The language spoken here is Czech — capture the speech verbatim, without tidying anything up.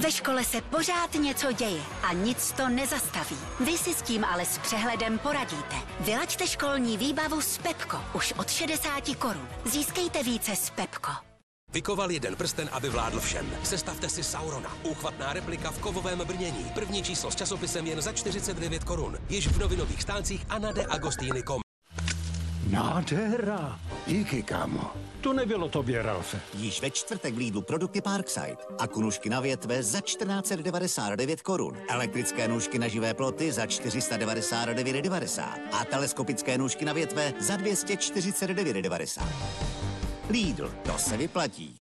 Ve škole se pořád něco děje a nic to nezastaví. Vy si s tím ale s přehledem poradíte. Vylaďte školní výbavu s Pepko už od šedesáti korun. Získejte více s Pepko. Vykoval jeden prsten, aby vládl všem. Sestavte si Saurona. Úchvatná replika v kovovém brnění. První číslo s časopisem jen za čtyřicet devět korun. Již v novinových stáncích a na de agostini tečka com. Nádhera. Díky, kámo. To nebylo tobě, Ralfe. Již ve čtvrtek v Lidlu produkty Parkside. A nůžky na větve za čtrnáct set devadesát devět korun. Elektrické nůžky na živé ploty za čtyři sta devadesát devět devadesát. A teleskopické nůžky na větve za dvě stě čtyřicet devět devadesát. Lidl, to se vyplatí.